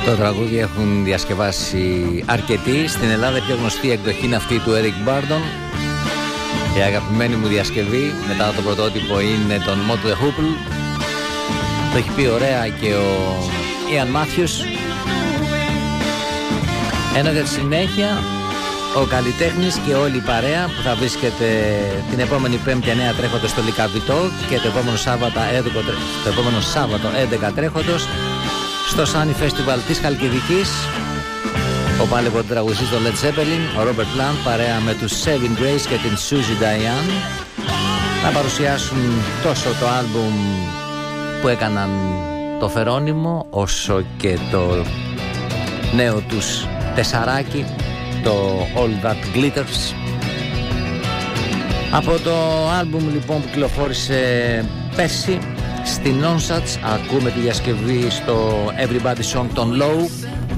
Το τραγούδι έχουν διασκευάσει αρκετοί. Στην Ελλάδα η πιο γνωστή εκδοχή είναι αυτή του Eric Burdon. Η αγαπημένη μου διασκευή μετά το πρωτότυπο είναι τον Mott the Hoople. Το έχει πει ωραία και ο Ian Matthews. Ενώ για τη συνέχεια ο καλλιτέχνης και όλη η παρέα που θα βρίσκεται την επόμενη Πέμπτη 9 τρέχοντος στο Λυκαβητό και το επόμενο Σάββατο 11 τρέχοντος στο Sunny Festival της Χαλκιδικής. Ο πάλι από τον τραγουδιστής το Led Zeppelin, ο Robert Plant, παρέα με τους Saving Grace και την Susie Diane, να παρουσιάσουν τόσο το άλμπουμ που έκαναν το Φερόνιμο όσο και το νέο τους τεσσαράκι, το All That Glitters. Από το άλμπουμ λοιπόν που κυκλοφόρησε πέρσι, στην Nonsuch ακούμε τη διασκευή στο Everybody Song των Low.